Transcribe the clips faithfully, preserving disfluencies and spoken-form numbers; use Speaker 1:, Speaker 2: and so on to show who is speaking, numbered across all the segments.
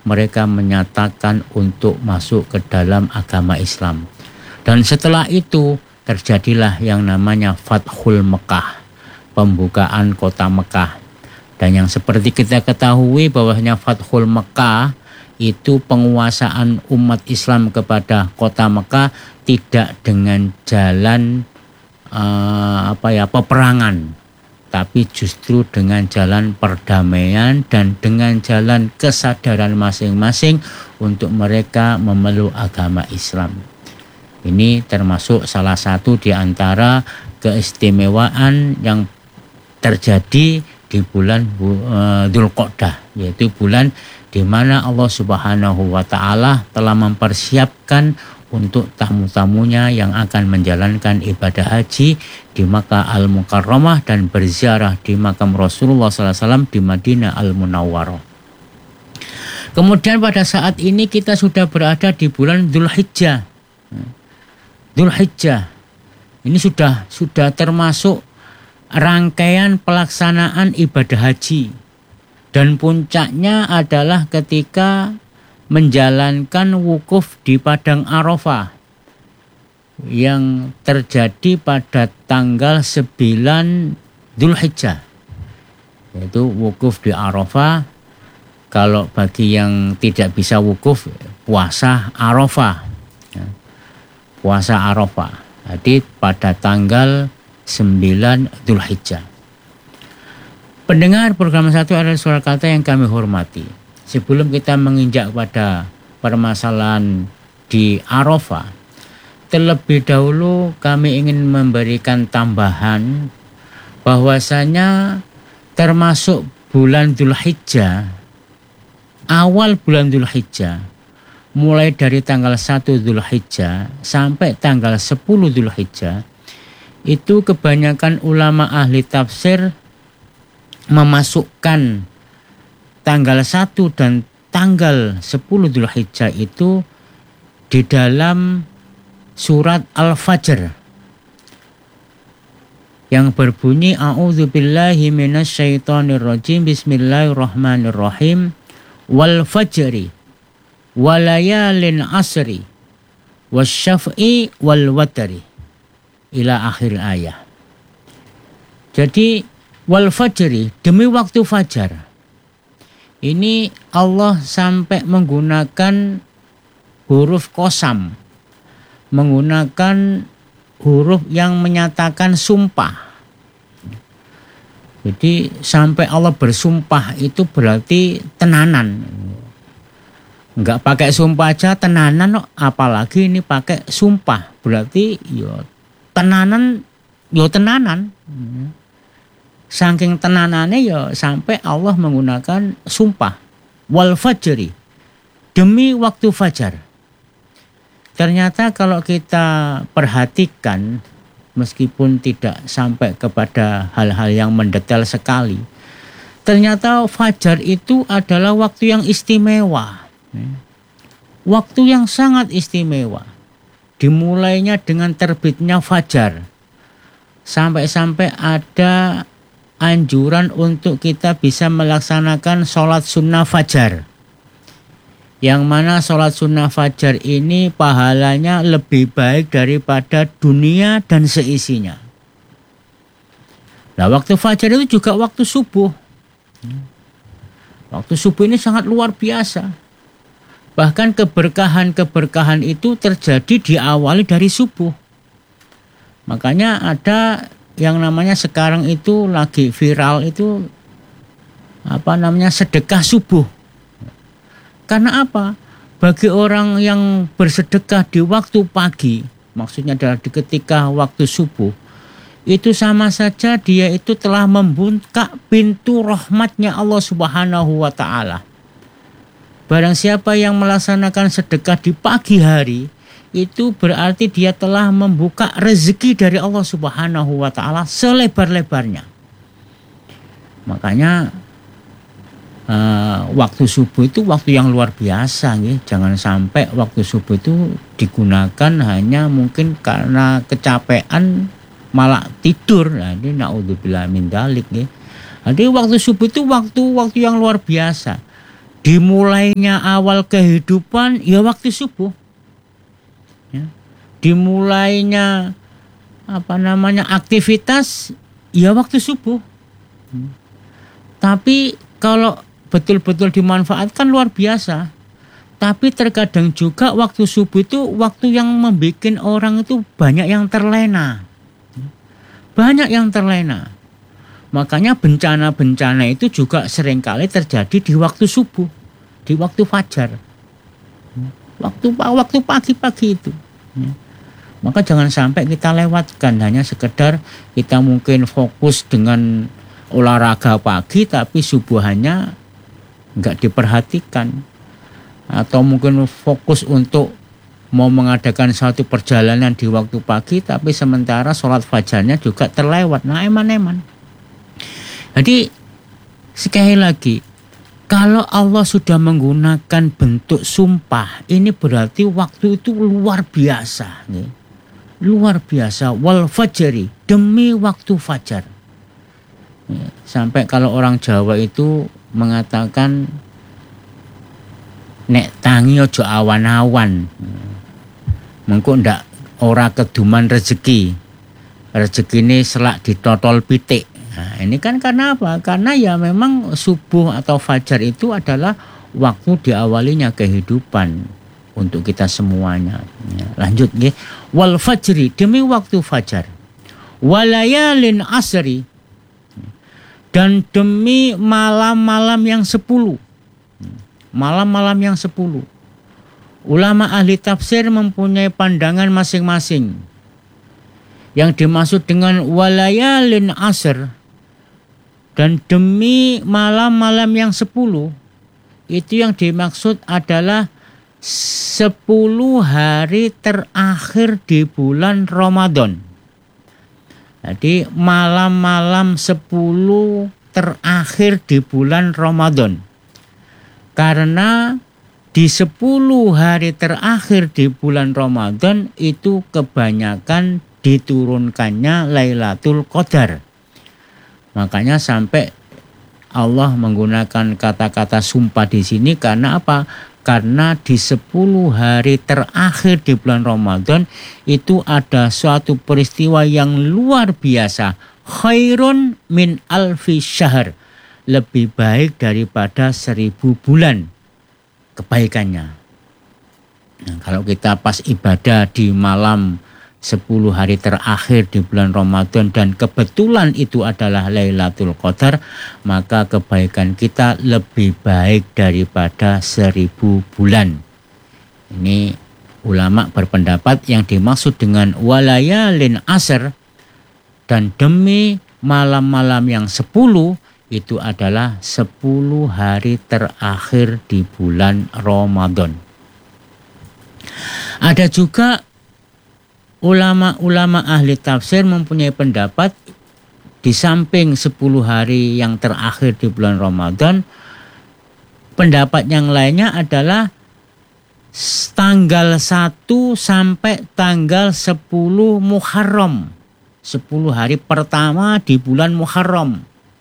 Speaker 1: mereka menyatakan untuk masuk ke dalam agama Islam. Dan setelah itu terjadilah yang namanya Fathul Mekah, pembukaan kota Mekah. Dan yang seperti kita ketahui bahwasanya Fathul Mekah itu penguasaan umat Islam kepada kota Mekah tidak dengan jalan uh, apa ya peperangan, tapi justru dengan jalan perdamaian dan dengan jalan kesadaran masing-masing untuk mereka memeluk agama Islam. Ini termasuk salah satu di antara keistimewaan yang terjadi di bulan uh, Dzulqa'dah, yaitu bulan di mana Allah Subhanahu wa taala telah mempersiapkan untuk tamu-tamunya yang akan menjalankan ibadah haji di Makkah Al-Mukarramah dan berziarah di makam Rasulullah sallallahu alaihi wasallam di Madinah Al-Munawwarah. Kemudian pada saat ini kita sudah berada di bulan Dzulhijjah. Dzulhijjah ini sudah sudah termasuk rangkaian pelaksanaan ibadah haji. Dan puncaknya adalah ketika menjalankan wukuf di Padang Arafah yang terjadi pada tanggal sembilan Dzulhijjah. Yaitu wukuf di Arafah. Kalau bagi yang tidak bisa wukuf, puasa Arafah. Ya, puasa Arafah. Jadi pada tanggal sembilan Dzulhijjah. Pendengar program satu adalah suara kata yang kami hormati. Sebelum kita menginjak pada permasalahan di Arafah, terlebih dahulu kami ingin memberikan tambahan bahwasanya termasuk bulan Dzulhijjah, awal bulan Dzulhijjah, mulai dari tanggal satu Dzulhijjah sampai tanggal sepuluh Dzulhijjah, itu kebanyakan ulama ahli tafsir memasukkan tanggal satu dan tanggal sepuluh Dzulhijjah itu di dalam surat Al-Fajr yang berbunyi a'udzubillahi minasyaitonirrajim bismillahirrahmanirrahim wal fajri walayalin asri wasyaf'i wal watri ila akhir ayat. Jadi wal fajri, demi waktu fajar. Ini Allah sampai menggunakan huruf qasam, menggunakan huruf yang menyatakan sumpah. Jadi sampai Allah bersumpah itu berarti tenanan. Enggak pakai sumpah aja tenanan, apalagi ini pakai sumpah. Berarti yo tenanan, yo tenanan. Saking tenanannya ya sampai Allah menggunakan sumpah. Wal fajri, demi waktu fajar. Ternyata kalau kita perhatikan, meskipun tidak sampai kepada hal-hal yang mendetail sekali, ternyata fajar itu adalah waktu yang istimewa. Waktu yang sangat istimewa. Dimulainya dengan terbitnya fajar. Sampai-sampai ada anjuran untuk kita bisa melaksanakan sholat sunnah fajar. Yang mana sholat sunnah fajar ini pahalanya lebih baik daripada dunia dan seisinya. Nah, waktu fajar itu juga waktu subuh. Waktu subuh ini sangat luar biasa. Bahkan keberkahan-keberkahan itu terjadi diawali dari subuh. Makanya ada yang namanya sekarang itu lagi viral itu apa namanya sedekah subuh. Karena apa? Bagi orang yang bersedekah di waktu pagi, maksudnya adalah di ketika waktu subuh, itu sama saja dia itu telah membuka pintu rahmatnya Allah Subhanahu wa taala. Barang siapa yang melaksanakan sedekah di pagi hari, itu berarti dia telah membuka rezeki dari Allah Subhanahu wa taala selebar-lebarnya. Makanya uh, waktu subuh itu waktu yang luar biasa nih. Jangan sampai waktu subuh itu digunakan hanya mungkin karena kecapean malah tidur. Nah, ini naudzubillah min dzalik nih. Jadi waktu subuh itu waktu-waktu yang luar biasa. Dimulainya awal kehidupan ya waktu subuh. Ya. Dimulainya apa namanya aktivitas ya waktu subuh. Hmm. Tapi kalau betul-betul dimanfaatkan luar biasa. Tapi terkadang juga waktu subuh itu waktu yang membuat orang itu banyak yang terlena. Banyak yang terlena. Makanya bencana-bencana itu juga seringkali terjadi di waktu subuh, di waktu fajar. Waktu waktu pagi-pagi itu. Maka jangan sampai kita lewatkan, hanya sekedar kita mungkin fokus dengan olahraga pagi tapi subuhannya enggak diperhatikan. Atau mungkin fokus untuk mau mengadakan satu perjalanan di waktu pagi tapi sementara sholat fajarnya juga terlewat. Nah eman-eman. Jadi sekali lagi, kalau Allah sudah menggunakan bentuk sumpah, ini berarti waktu itu luar biasa. Nih. Luar biasa. Wal fajri, demi waktu fajar. Nih. Sampai kalau orang Jawa itu mengatakan nek tangi ojo awan-awan. Mengko ndak ora keduman rezeki. Rezeki ini selak ditotol pitik. Nah, ini kan karena apa? Karena ya memang subuh atau fajar itu adalah waktu diawalinya kehidupan untuk kita semuanya. Ya, lanjut nggih. Wal fajri, demi waktu fajar. Walayalin asri, dan demi malam-malam yang sepuluh. Malam-malam yang sepuluh. Ulama ahli tafsir mempunyai pandangan masing-masing. Yang dimaksud dengan walayalin asr dan demi malam-malam yang sepuluh, itu yang dimaksud adalah sepuluh hari terakhir di bulan Ramadan. Jadi malam-malam sepuluh terakhir di bulan Ramadan. Karena di sepuluh hari terakhir di bulan Ramadan itu kebanyakan diturunkannya Lailatul Qadar. Makanya sampai Allah menggunakan kata-kata sumpah di sini karena apa? Karena di sepuluh hari terakhir di bulan Ramadan itu ada suatu peristiwa yang luar biasa. Khairun min alfi syahr. Lebih baik daripada seribu bulan kebaikannya. Nah, kalau kita pas ibadah di malam sepuluh hari terakhir di bulan Ramadan dan kebetulan itu adalah Lailatul Qadar, maka kebaikan kita lebih baik daripada seribu bulan. Ini ulama berpendapat yang dimaksud dengan walayalin asr dan demi malam-malam yang sepuluh itu adalah sepuluh hari terakhir di bulan Ramadan. Ada juga ulama-ulama ahli tafsir mempunyai pendapat di samping sepuluh hari yang terakhir di bulan Ramadan, pendapat yang lainnya adalah tanggal satu sampai tanggal sepuluh Muharram. sepuluh hari pertama di bulan Muharram.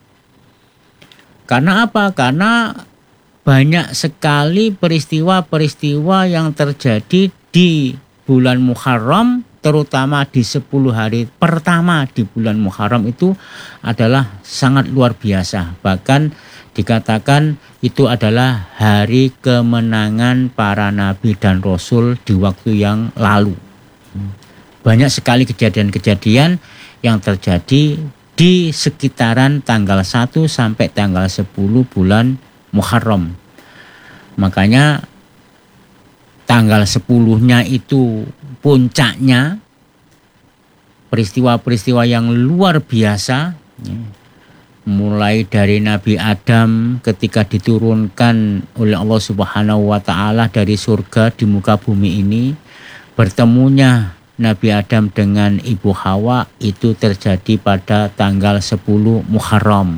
Speaker 1: Karena apa? Karena banyak sekali peristiwa-peristiwa yang terjadi di bulan Muharram, terutama di sepuluh hari pertama di bulan Muharram itu adalah sangat luar biasa. Bahkan dikatakan itu adalah hari kemenangan para nabi dan rasul di waktu yang lalu. Banyak sekali kejadian-kejadian yang terjadi di sekitaran tanggal satu sampai tanggal sepuluh bulan Muharram. Makanya tanggal sepuluhnya itu puncaknya peristiwa-peristiwa yang luar biasa. Mulai dari Nabi Adam ketika diturunkan oleh Allah Subhanahu wa taala dari surga di muka bumi ini, bertemunya Nabi Adam dengan Ibu Hawa itu terjadi pada tanggal sepuluh Muharram.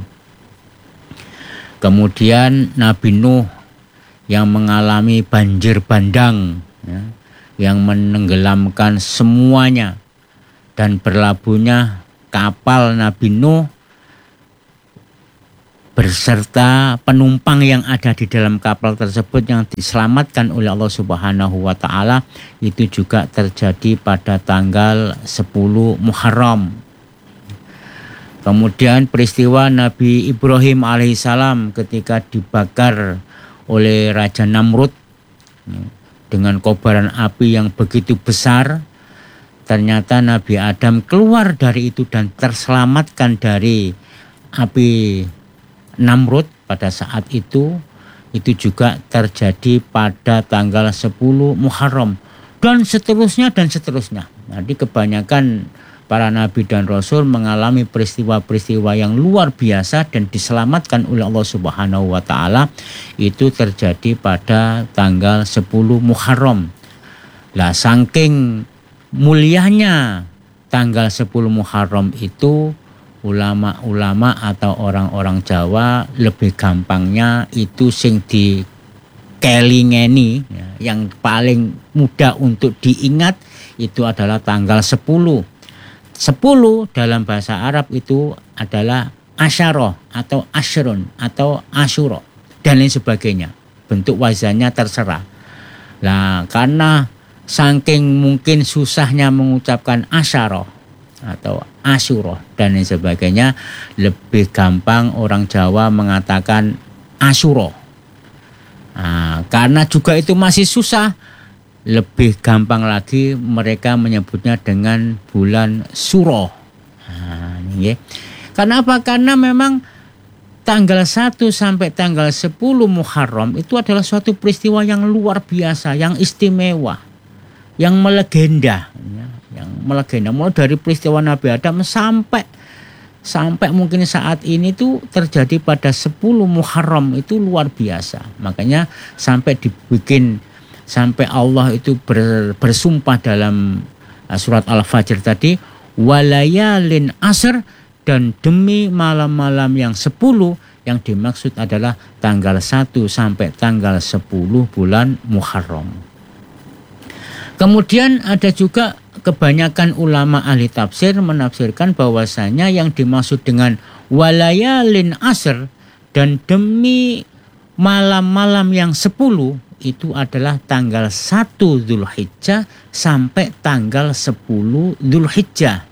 Speaker 1: Kemudian Nabi Nuh yang mengalami banjir bandang, ya, yang menenggelamkan semuanya, dan berlabuhnya kapal Nabi Nuh beserta penumpang yang ada di dalam kapal tersebut yang diselamatkan oleh Allah Subhanahu wa taala itu juga terjadi pada tanggal sepuluh Muharram. Kemudian peristiwa Nabi Ibrahim alaihissalam ketika dibakar oleh Raja Namrud dengan kobaran api yang begitu besar, ternyata Nabi Adam keluar dari itu dan terselamatkan dari api Namrud pada saat itu. Itu juga terjadi pada tanggal sepuluh Muharram dan seterusnya dan seterusnya. Jadi kebanyakan para nabi dan rasul mengalami peristiwa-peristiwa yang luar biasa dan diselamatkan oleh Allah Subhanahu wa taala itu terjadi pada tanggal sepuluh Muharram. Lah saking mulianya tanggal sepuluh Muharram itu, ulama-ulama atau orang-orang Jawa lebih gampangnya itu sing di kelingeni ya, yang paling mudah untuk diingat itu adalah tanggal sepuluh. sepuluh dalam bahasa Arab itu adalah asyarah atau asyrun atau asyura dan lain sebagainya. Bentuk wazannya terserah. Nah, karena saking mungkin susahnya mengucapkan asyarah atau asyura dan lain sebagainya, lebih gampang orang Jawa mengatakan asyura. Nah, karena juga itu masih susah, lebih gampang lagi mereka menyebutnya dengan bulan Suro. Nah, ini, karena apa? Karena memang tanggal satu sampai tanggal sepuluh Muharram itu adalah suatu peristiwa yang luar biasa, yang istimewa, yang melegenda, ya, yang melegenda. Mulai dari peristiwa Nabi Adam sampai sampai mungkin saat ini tuh terjadi pada sepuluh Muharram itu luar biasa. Makanya sampai dibikin, sampai Allah itu ber, bersumpah dalam surat Al-Fajr tadi, walayalin asr, dan demi malam-malam yang sepuluh, yang dimaksud adalah tanggal satu sampai tanggal sepuluh bulan Muharram. Kemudian ada juga kebanyakan ulama ahli tafsir menafsirkan bahwasanya yang dimaksud dengan walayalin asr dan demi malam-malam yang sepuluh itu adalah tanggal satu Dzulhijjah sampai tanggal sepuluh Dzulhijjah.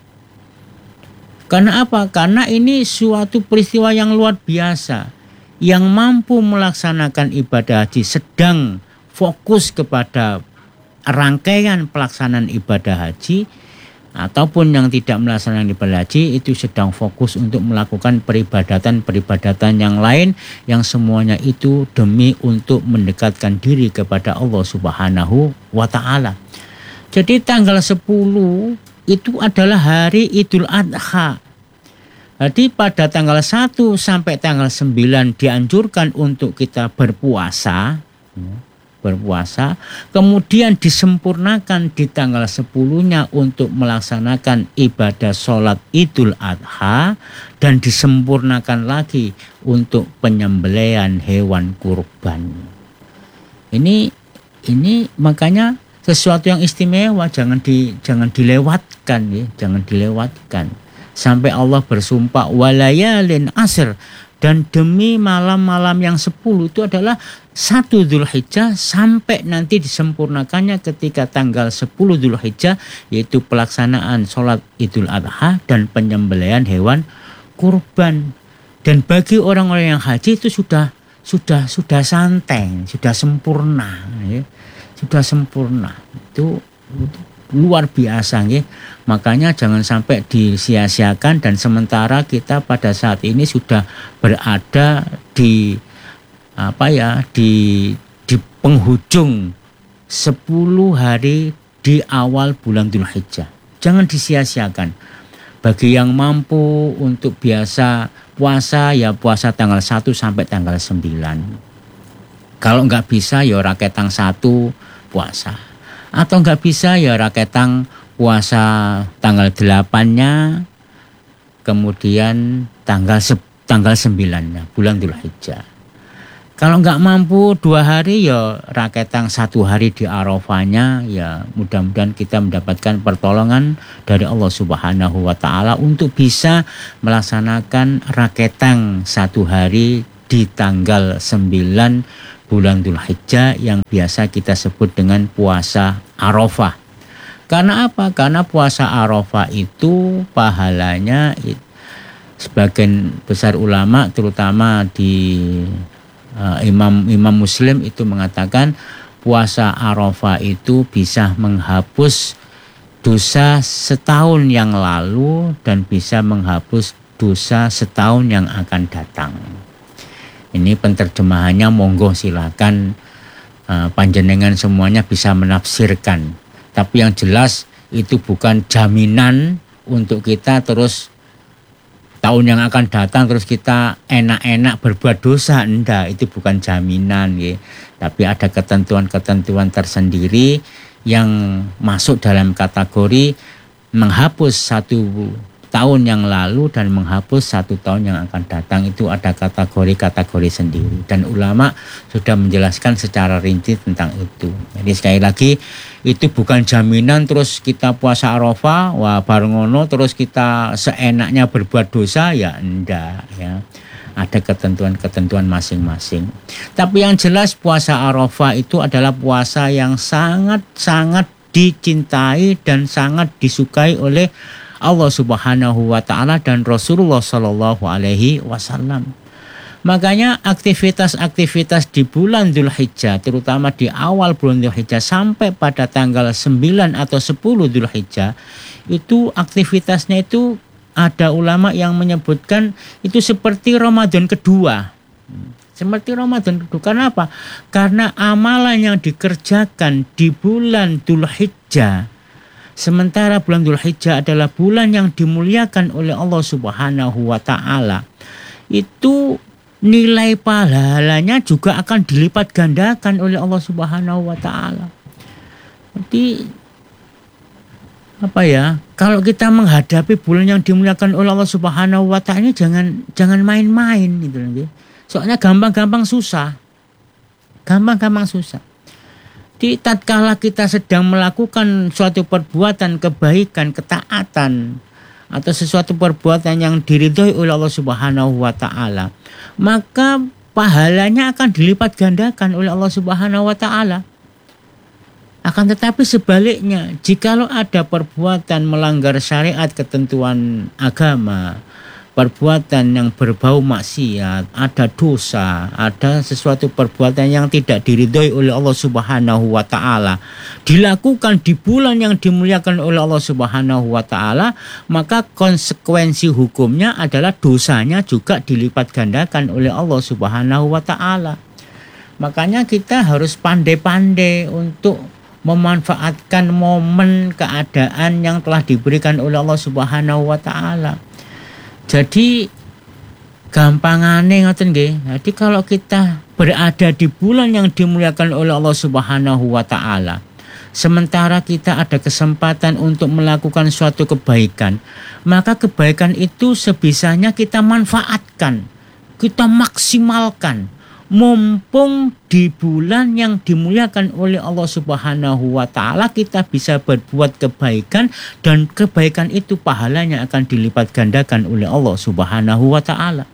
Speaker 1: Karena apa? Karena ini suatu peristiwa yang luar biasa. Yang mampu melaksanakan ibadah haji sedang fokus kepada rangkaian pelaksanaan ibadah haji, ataupun yang tidak melaksanakan ibadah haji itu sedang fokus untuk melakukan peribadatan-peribadatan yang lain yang semuanya itu demi untuk mendekatkan diri kepada Allah Subhanahu wa taala. Jadi tanggal sepuluh itu adalah hari Idul Adha. Jadi pada tanggal satu sampai tanggal sembilan dianjurkan untuk kita berpuasa, berpuasa, kemudian disempurnakan di tanggal sepuluhnya untuk melaksanakan ibadah sholat Idul Adha, dan disempurnakan lagi untuk penyembelihan hewan kurban. Ini ini makanya sesuatu yang istimewa, jangan di jangan dilewatkan ya, jangan dilewatkan. Sampai Allah bersumpah walayalin asr, dan demi malam-malam yang sepuluh itu adalah satu Dzulhijjah sampai nanti disempurnakannya ketika tanggal sepuluh Dzulhijjah, yaitu pelaksanaan sholat Idul Adha dan penyembelihan hewan kurban. Dan bagi orang-orang yang haji itu sudah sudah sudah santai, sudah sempurna ya. Sudah sempurna. Itu, itu luar biasa ya. Makanya jangan sampai disia-siakan, dan sementara kita pada saat ini sudah berada di apa ya di di penghujung sepuluh hari di awal bulan Dzulhijjah. Jangan disia-siakan. Bagi yang mampu untuk biasa puasa, ya puasa tanggal satu sampai tanggal sembilan. Kalau nggak bisa ya raketang satu puasa. Atau nggak bisa ya raketang puasa tanggal delapannya, kemudian tanggal tanggal sembilannya bulan Dzulhijjah. Kalau nggak mampu dua hari ya raketang satu hari di Arafahnya, ya mudah-mudahan kita mendapatkan pertolongan dari Allah Subhanahu wa Ta'ala untuk bisa melaksanakan raketang satu hari di tanggal sembilan bulan Dzulhijjah yang biasa kita sebut dengan puasa Arafah. Karena apa? Karena puasa Arafah itu pahalanya sebagian besar ulama terutama di Uh, Imam Imam Muslim itu mengatakan puasa Arafah itu bisa menghapus dosa setahun yang lalu dan bisa menghapus dosa setahun yang akan datang. Ini penterjemahannya, monggo silakan uh, panjenengan semuanya bisa menafsirkan. Tapi yang jelas itu bukan jaminan untuk kita terus tahun yang akan datang terus kita enak-enak berbuat dosa. Enggak, itu bukan jaminan ya. Tapi ada ketentuan-ketentuan tersendiri yang masuk dalam kategori menghapus satu tahun yang lalu dan menghapus satu tahun yang akan datang. Itu ada kategori-kategori sendiri dan ulama sudah menjelaskan secara rinci tentang itu. Jadi sekali lagi itu bukan jaminan terus kita puasa Arafah wah bareng ngono terus kita seenaknya berbuat dosa, ya enggak ya. Ada ketentuan-ketentuan masing-masing. Tapi yang jelas puasa Arafah itu adalah puasa yang sangat-sangat dicintai dan sangat disukai oleh Allah Subhanahu wa Ta'ala dan Rasulullah Sallallahu Alaihi Wasallam. Makanya aktivitas-aktivitas di bulan Dzulhijjah, terutama di awal bulan Dzulhijjah sampai pada tanggal sembilan atau sepuluh Dzulhijjah, itu aktivitasnya itu ada ulama yang menyebutkan itu seperti Ramadan kedua. Seperti Ramadan kedua. Karena apa? Karena amalan yang dikerjakan di bulan Dzulhijjah, sementara bulan Dzulhijjah adalah bulan yang dimuliakan oleh Allah Subhanahu wa Ta'ala, itu nilai pahalanya juga akan dilipat gandakan oleh Allah Subhanahu wa Ta'ala. Jadi apa ya? Kalau kita menghadapi bulan yang dimuliakan oleh Allah Subhanahu wa Ta'ala ini jangan jangan main-main gitu loh. Soalnya gampang-gampang susah. Gampang-gampang susah. Di tatkala kita sedang melakukan suatu perbuatan kebaikan, ketaatan atau sesuatu perbuatan yang diridhoi oleh Allah Subhanahu wa Ta'ala, maka pahalanya akan dilipat gandakan oleh Allah Subhanahu wa Ta'ala. Akan tetapi sebaliknya, jikalau ada perbuatan melanggar syariat ketentuan agama, perbuatan yang berbau maksiat, ada dosa, ada sesuatu perbuatan yang tidak diridhoi oleh Allah Subhanahu wa Ta'ala, dilakukan di bulan yang dimuliakan oleh Allah Subhanahu wa Ta'ala, maka konsekuensi hukumnya adalah dosanya juga dilipat gandakan oleh Allah Subhanahu wa Ta'ala. Makanya kita harus pandai-pandai untuk memanfaatkan momen keadaan yang telah diberikan oleh Allah Subhanahu wa Ta'ala. Jadi gampangane ngoten nggih. Jadi kalau kita berada di bulan yang dimuliakan oleh Allah Subhanahu wa Ta'ala, sementara kita ada kesempatan untuk melakukan suatu kebaikan, maka kebaikan itu sebisanya kita manfaatkan, kita maksimalkan. Mumpung di bulan yang dimuliakan oleh Allah Subhanahu wa Ta'ala kita bisa berbuat kebaikan, dan kebaikan itu pahalanya akan dilipat gandakan oleh Allah Subhanahu wa Ta'ala.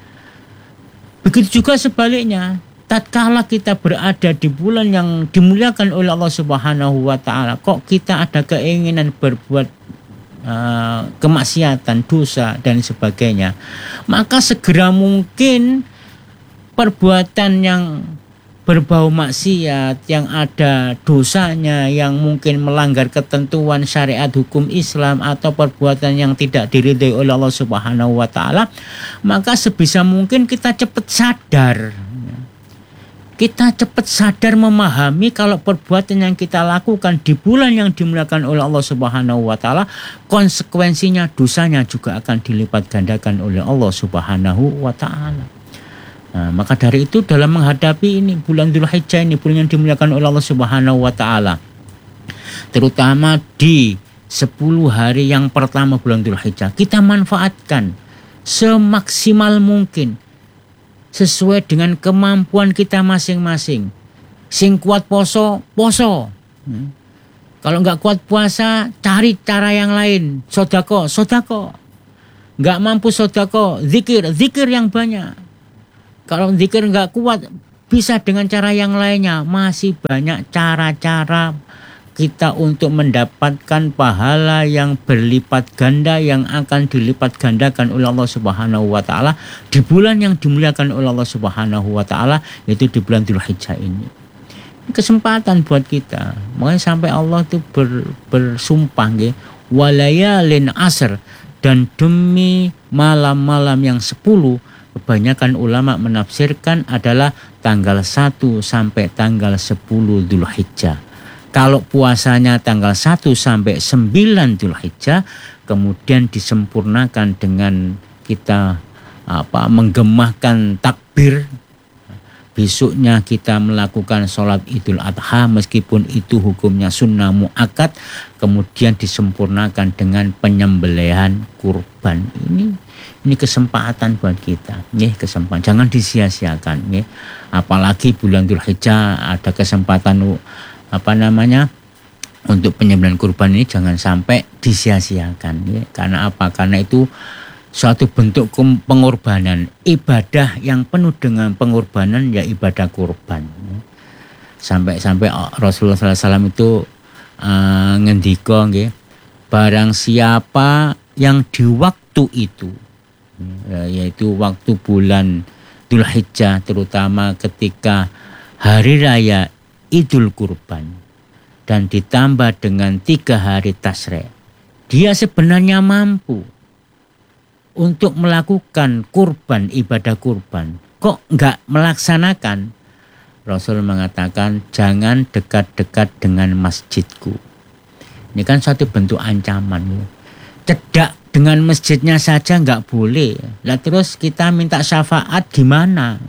Speaker 1: Begitu juga sebaliknya, tatkala kita berada di bulan yang dimuliakan oleh Allah Subhanahu wa Ta'ala, kok kita ada keinginan berbuat uh, kemaksiatan, dosa dan sebagainya, maka segera mungkin perbuatan yang berbau maksiat, yang ada dosanya, yang mungkin melanggar ketentuan syariat hukum Islam atau perbuatan yang tidak diridhoi oleh Allah Subhanahu wa Ta'ala, maka sebisa mungkin kita cepat sadar. Kita cepat sadar memahami kalau perbuatan yang kita lakukan di bulan yang dimuliakan oleh Allah Subhanahu wa Ta'ala, konsekuensinya dosanya juga akan dilipat gandakan oleh Allah Subhanahu wa Ta'ala. Nah, maka dari itu dalam menghadapi ini bulan Dzulhijjah ini, bulan yang dimuliakan oleh Allah Subhanahu wa Ta'ala, terutama di sepuluh hari yang pertama bulan Dzulhijjah, kita manfaatkan semaksimal mungkin, sesuai dengan kemampuan kita masing-masing. Sing kuat poso, poso. Hmm. Kalau nggak kuat puasa, cari cara yang lain. Sodako, sodako. Nggak mampu sodako, zikir, zikir yang banyak. Kalau zikir nggak kuat, bisa dengan cara yang lainnya. Masih banyak cara-cara kita untuk mendapatkan pahala yang berlipat ganda, yang akan dilipat gandakan oleh Allah Subhanahu wa taala di bulan yang dimuliakan oleh Allah Subhanahu wa taala, yaitu di bulan Dzulhijjah ini. Kesempatan buat kita. Makanya sampai Allah itu ber, bersumpah nggih, walayalin asr, dan demi malam-malam yang sepuluh. Kebanyakan ulama menafsirkan adalah tanggal satu sampai tanggal sepuluh Dzulhijjah. Kalau puasanya tanggal satu sampai sembilan Dzulhijjah, kemudian disempurnakan dengan kita apa menggemahkan takbir. Besoknya kita melakukan sholat Idul Adha, meskipun itu hukumnya sunnah muakkad, kemudian disempurnakan dengan penyembelihan kurban. Ini ini kesempatan buat kita, nih kesempatan. Jangan disia-siakan, nih. Apalagi bulan Dzulhijjah ada kesempatan apa namanya untuk penyembelihan kurban ini, jangan sampai disia-siakan, nih. Karena apa? Karena itu suatu bentuk pengorbanan, ibadah yang penuh dengan pengorbanan, ya ibadah kurban. Sampai-sampai Rasulullah sallallahu alaihi wasallam itu uh, ngendika nggih, barang siapa yang di waktu itu, yaitu waktu bulan Dzulhijjah, terutama ketika hari raya Idul Kurban dan ditambah dengan tiga hari Tasyrik, dia sebenarnya mampu untuk melakukan kurban, ibadah kurban. Kok enggak melaksanakan? Rasul mengatakan, jangan dekat-dekat dengan masjidku. Ini kan suatu bentuk ancaman. Cedak dengan masjidnya saja enggak boleh. Lah terus kita minta syafaat gimana?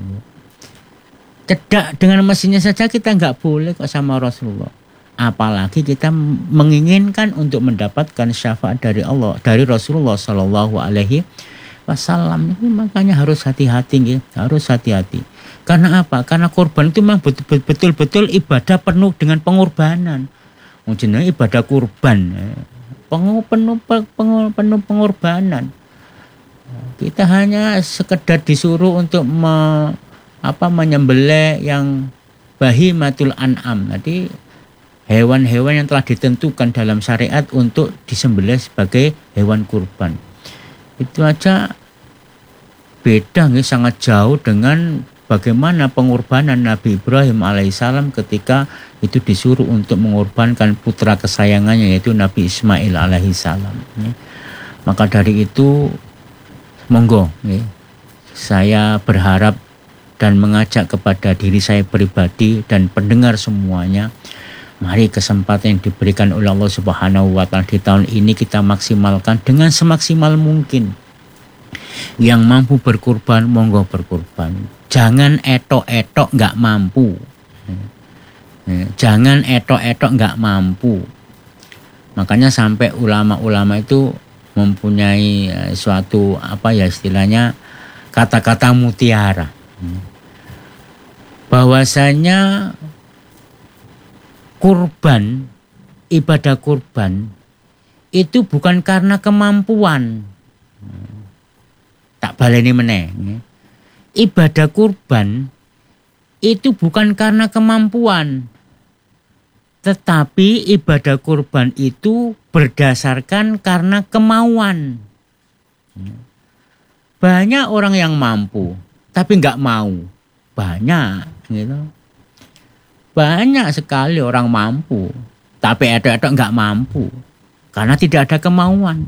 Speaker 1: Cedak dengan masjidnya saja kita enggak boleh kok sama Rasulullah. Apalagi kita menginginkan untuk mendapatkan syafaat dari Allah, dari Rasulullah Shallallahu Alaihi Wasallam. Makanya harus hati-hati, gitu. Harus hati-hati. Karena apa? Karena kurban itu memang betul-betul ibadah penuh dengan pengorbanan. Mungkin ibadah kurban, penuh penuh penuh, penuh pengorbanan. Kita hanya sekedar disuruh untuk me, apa menyembelih yang bahimatul an'am. Jadi hewan-hewan yang telah ditentukan dalam syariat untuk disembelih sebagai hewan kurban. Itu aja beda nih, sangat jauh dengan bagaimana pengorbanan Nabi Ibrahim alaihissalam ketika itu disuruh untuk mengorbankan putra kesayangannya, yaitu Nabi Ismail alaihissalam. Maka dari itu monggo nih, saya berharap dan mengajak kepada diri saya pribadi dan pendengar semuanya, mari kesempatan yang diberikan oleh Allah Subhanahu wa taala di tahun ini kita maksimalkan dengan semaksimal mungkin. Yang mampu berkurban, monggo berkurban. Jangan etok-etok nggak mampu. Jangan etok-etok nggak mampu. Makanya sampai ulama-ulama itu mempunyai suatu apa ya istilahnya kata-kata mutiara. Bahwasanya kurban, ibadah kurban itu bukan karena kemampuan. Tak baleni meneh. Ibadah kurban itu bukan karena kemampuan, tetapi ibadah kurban itu berdasarkan karena kemauan. Banyak orang yang mampu, tapi nggak mau. Banyak, gitu. Banyak sekali orang mampu, tapi ada-ada nggak mampu karena tidak ada kemauan.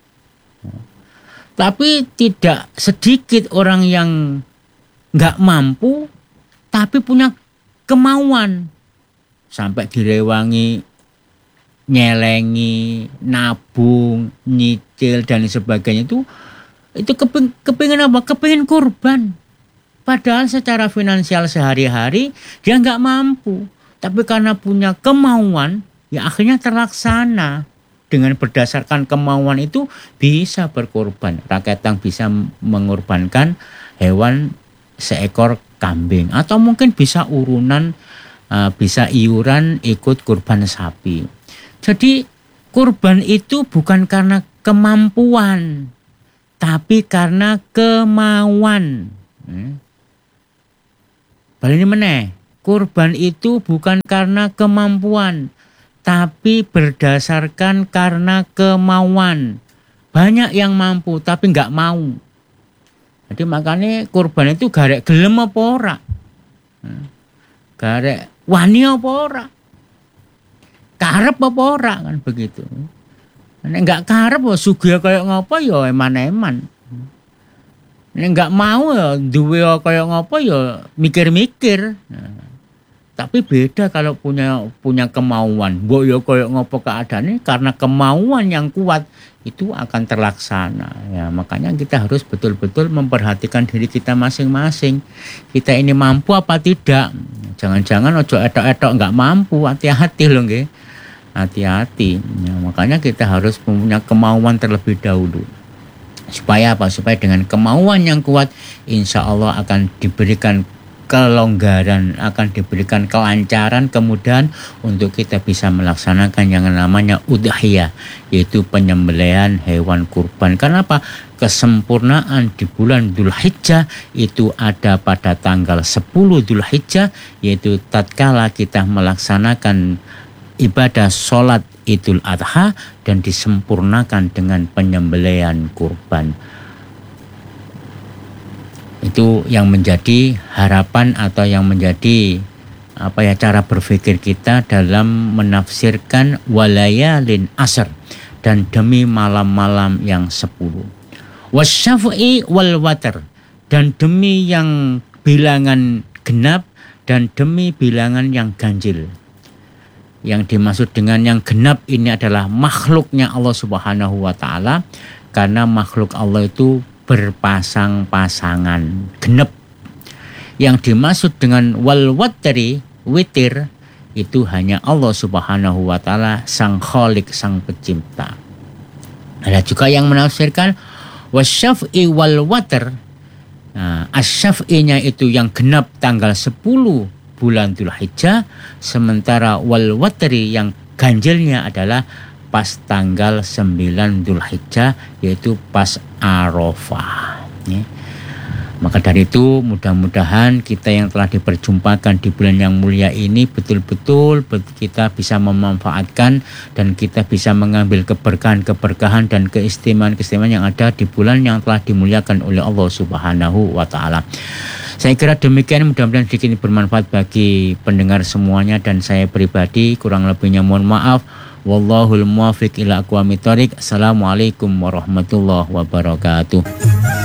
Speaker 1: Tapi tidak sedikit orang yang nggak mampu, tapi punya kemauan. Sampai direwangi, nyelengi, nabung, nyicil, dan sebagainya itu, itu keping, kepingin apa? Kepingin kurban. Padahal secara finansial sehari-hari dia nggak mampu. Tapi karena punya kemauan, ya akhirnya terlaksana. Dengan berdasarkan kemauan itu bisa berkorban. Rakyat yang bisa mengorbankan hewan seekor kambing, atau mungkin bisa urunan, uh, bisa iuran ikut kurban sapi. Jadi kurban itu bukan karena kemampuan, tapi karena kemauan. Hmm. Balik meneh, kurban itu bukan karena kemampuan, tapi berdasarkan karena kemauan. Banyak yang mampu tapi nggak mau. Jadi makanya kurban itu garek gelem apa ora, garek wani apa ora, karep apa ora, kan begitu. Nek nggak karep ya sugih kaya ngapa ya eman-eman. Nek nggak mau ya duwe kaya ngapa ya mikir-mikir. Nah, tapi beda kalau punya punya kemauan. Mbok ya kaya ngapa keadaannya, karena kemauan yang kuat itu akan terlaksana. Ya, makanya kita harus betul-betul memperhatikan diri kita masing-masing. Kita ini mampu apa tidak? Jangan-jangan ojo etok-etok nggak mampu, hati-hati loh nggih. Hati-hati. Ya, makanya kita harus punya kemauan terlebih dahulu. Supaya apa? Supaya dengan kemauan yang kuat, insya Allah akan diberikan kelonggaran, akan diberikan kelancaran, kemudahan untuk kita bisa melaksanakan yang namanya udhiyah, yaitu penyembelihan hewan kurban. Karena apa? Kesempurnaan di bulan Dzulhijjah itu ada pada tanggal sepuluh Dzulhijjah, yaitu tatkala kita melaksanakan ibadah sholat Idul Adha dan disempurnakan dengan penyembelihan kurban. Itu yang menjadi harapan atau yang menjadi apa ya cara berpikir kita dalam menafsirkan walayalin asr, dan demi malam-malam yang sepuluh. Wasyaf'i wal watr, dan demi yang bilangan genap dan demi bilangan yang ganjil. Yang dimaksud dengan yang genap ini adalah makhluknya Allah Subhanahu wa taala, karena makhluk Allah itu berpasang-pasangan, genep. Yang dimaksud dengan wal watri, witir, itu hanya Allah Subhanahu wa taala, sang Khalik, sang pencipta. Ada juga yang menafsirkan wasyaf'i wal watr. Nah, asyaf'inya itu yang genap tanggal sepuluh bulan Dzulhijjah, sementara wal watri yang ganjilnya adalah pas tanggal sembilan Dzulhijjah, yaitu pas Arafah. Ya. Maka dari itu mudah-mudahan kita yang telah diperjumpakan di bulan yang mulia ini betul-betul kita bisa memanfaatkan dan kita bisa mengambil keberkahan-keberkahan dan keistimewaan-keistimewaan yang ada di bulan yang telah dimuliakan oleh Allah Subhanahu wa taala. Saya kira demikian, mudah-mudahan sedikit ini bermanfaat bagi pendengar semuanya, dan saya pribadi kurang lebihnya mohon maaf. Wallahul muwaffiq ila aqwamit thoriq. Assalamualaikum warahmatullahi wabarakatuh.